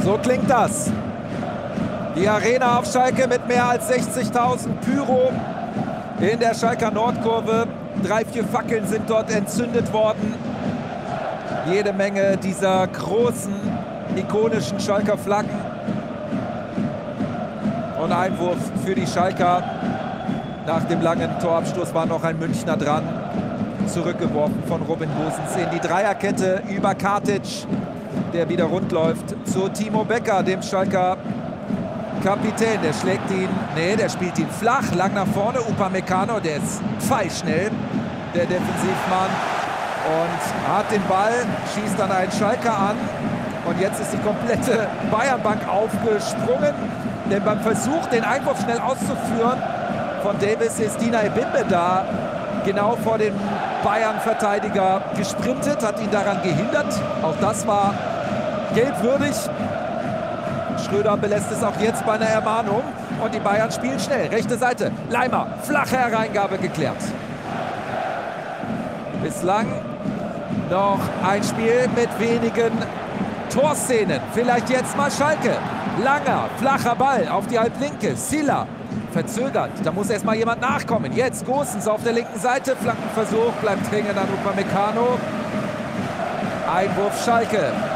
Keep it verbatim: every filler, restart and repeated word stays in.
So klingt das. Die Arena auf Schalke mit mehr als sechzigtausend Pyro in der Schalker Nordkurve. Drei, vier Fackeln sind dort entzündet worden. Jede Menge dieser großen, ikonischen Schalker Flaggen. Und Einwurf für die Schalker. Nach dem langen Torabstoß war noch ein Münchner dran. Zurückgeworfen von Robin Gosens in die Dreierkette über Katic, der wieder rund läuft, zu Timo Becker, dem Schalker Kapitän. Der schlägt ihn, nee, der spielt ihn flach, lang nach vorne. Upamecano, der ist pfeilschnell, der Defensivmann, und hat den Ball, schießt dann einen Schalker an. Und jetzt ist die komplette Bayernbank aufgesprungen, denn beim Versuch, den Einwurf schnell auszuführen von Davis, ist Dina Ebimbe da genau vor dem Bayern-Verteidiger gesprintet, hat ihn daran gehindert. Auch das war gelbwürdig. Schröder belässt es auch jetzt bei einer Ermahnung. Und die Bayern spielen schnell. Rechte Seite, Leimer, flache Hereingabe geklärt. Bislang noch ein Spiel mit wenigen Torszenen. Vielleicht jetzt mal Schalke. Langer, flacher Ball auf die Halblinke. Silla verzögert. Da muss erst mal jemand nachkommen. Jetzt Gosens auf der linken Seite. Flankenversuch, bleibt hängen an Upamecano. Einwurf Schalke.